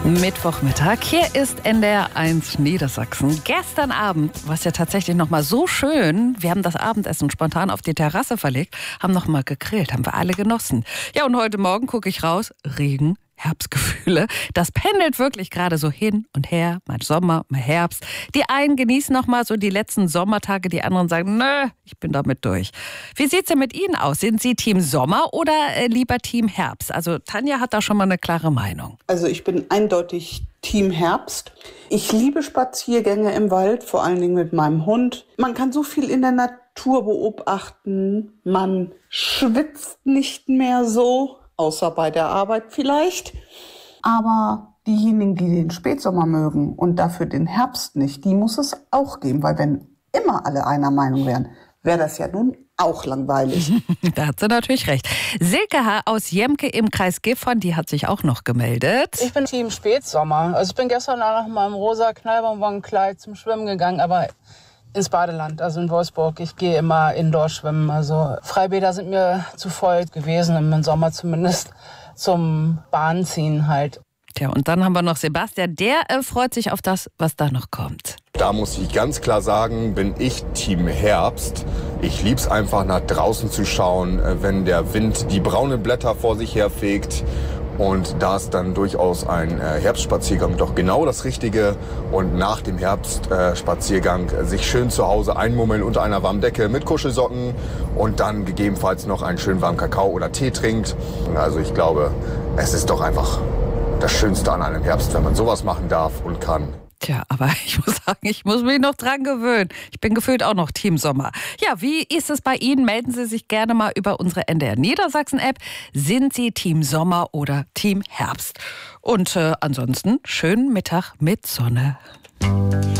Mittwochmittag, hier ist NDR 1 Niedersachsen. Gestern Abend war es ja tatsächlich noch mal so schön. Wir haben das Abendessen spontan auf die Terrasse verlegt, haben noch mal gegrillt, haben wir alle genossen. Ja, und heute Morgen gucke ich raus, Regen, Herbstgefühle. Das pendelt wirklich gerade so hin und her, mal Sommer, mal Herbst. Die einen genießen noch mal so die letzten Sommertage, die anderen sagen, nö, ich bin damit durch. Wie sieht's denn mit Ihnen aus? Sind Sie Team Sommer oder lieber Team Herbst? Also Tanja hat da schon mal eine klare Meinung. Also ich bin eindeutig Team Herbst. Ich liebe Spaziergänge im Wald, vor allen Dingen mit meinem Hund. Man kann so viel in der Natur beobachten. Man schwitzt nicht mehr so, außer bei der Arbeit vielleicht. Aber diejenigen, die den Spätsommer mögen und dafür den Herbst nicht, die muss es auch geben. Weil wenn immer alle einer Meinung wären, wäre das ja nun auch langweilig. Da hat sie natürlich recht. Silke H. aus Jemke im Kreis Gifhorn, die hat sich auch noch gemeldet. Ich bin Team Spätsommer. Also ich bin gestern nach meinem rosa Knallbonbonkleid zum Schwimmen gegangen, aber ins Badeland, also in Wolfsburg. Ich gehe immer indoor schwimmen. Also Freibäder sind mir zu voll gewesen, im Sommer zumindest, zum Bahnziehen halt. Tja, und dann haben wir noch Sebastian, der freut sich auf das, was da noch kommt. Da muss ich ganz klar sagen, bin ich Team Herbst. Ich lieb's einfach, nach draußen zu schauen, wenn der Wind die braunen Blätter vor sich herfegt. Und da ist dann durchaus ein Herbstspaziergang doch genau das Richtige. Und nach dem Herbstspaziergang sich schön zu Hause einmummeln unter einer warmen Decke mit Kuschelsocken und dann gegebenenfalls noch einen schönen warmen Kakao oder Tee trinkt. Also ich glaube, es ist doch einfach das Schönste an einem Herbst, wenn man sowas machen darf und kann. Tja, aber ich muss sagen, ich muss mich noch dran gewöhnen. Ich bin gefühlt auch noch Team Sommer. Ja, wie ist es bei Ihnen? Melden Sie sich gerne mal über unsere NDR Niedersachsen-App. Sind Sie Team Sommer oder Team Herbst? Und ansonsten schönen Mittag mit Sonne.